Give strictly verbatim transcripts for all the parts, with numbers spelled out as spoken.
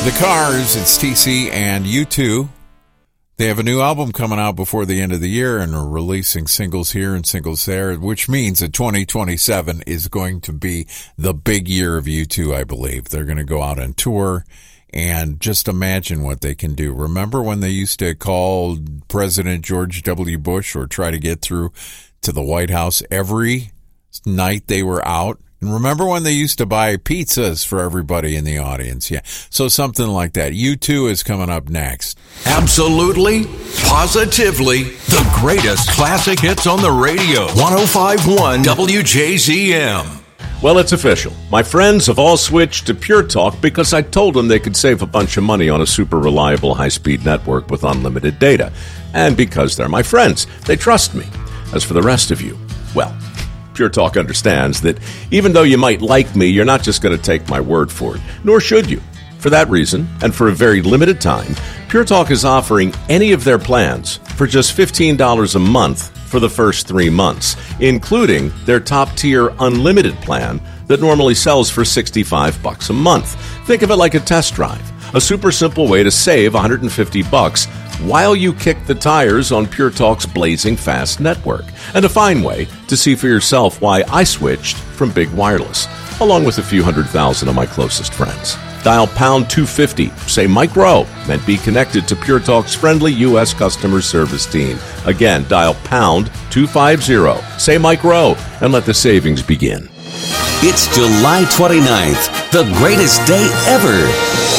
The Cars, it's T C and U two. They have a new album coming out before the end of the year and are releasing singles here and singles there, which means that twenty twenty-seven is going to be the big year of U two, I believe. They're going to go out on tour and just imagine what they can do. Remember when they used to call President George W. Bush or try to get through to the White House every night they were out? And remember when they used to buy pizzas for everybody in the audience? Yeah. So something like that. U two is coming up next. Absolutely, positively, the greatest classic hits on the radio. one oh five point one W J Z M. Well, it's official. My friends have all switched to Pure Talk because I told them they could save a bunch of money on a super reliable high-speed network with unlimited data. And because they're my friends, they trust me. As for the rest of you, well, Pure Talk understands that even though you might like me, you're not just going to take my word for it, nor should you. For that reason, and for a very limited time, Pure Talk is offering any of their plans for just fifteen dollars a month for the first three months, including their top-tier unlimited plan that normally sells for sixty-five bucks a month. Think of it like a test drive, a super simple way to save one hundred fifty bucks while you kick the tires on Pure Talk's blazing fast network, and a fine way to see for yourself why I switched from big wireless, along with a few hundred thousand of my closest friends. Dial pound two fifty, say Mike Rowe, and be connected to Pure Talk's friendly U S customer service team. Again, dial pound two fifty, say Mike Rowe, and let the savings begin. It's July twenty-ninth, the greatest day ever.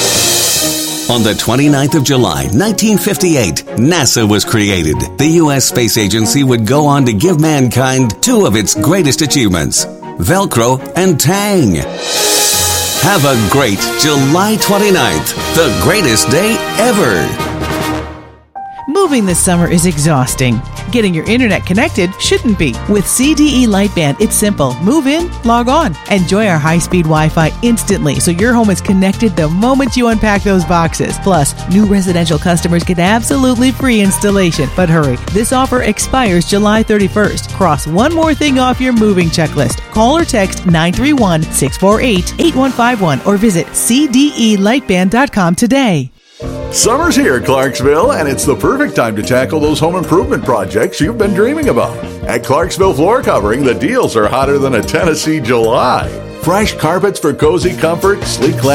On the twenty-ninth of July, nineteen fifty-eight, NASA was created. The U S Space Agency would go on to give mankind two of its greatest achievements, Velcro and Tang. Have a great July twenty-ninth, the greatest day ever. Moving this summer is exhausting. Getting your internet connected shouldn't be. With C D E Lightband, it's simple. Move in, log on. Enjoy our high-speed Wi-Fi instantly so your home is connected the moment you unpack those boxes. Plus, new residential customers get absolutely free installation. But hurry, this offer expires July thirty-first. Cross one more thing off your moving checklist. Call or text nine three one, six four eight, eight one five one or visit c d e lightband dot com today. Summer's here, Clarksville, and it's the perfect time to tackle those home improvement projects you've been dreaming about. At Clarksville Floor Covering, the deals are hotter than a Tennessee July. Fresh carpets for cozy comfort, sleek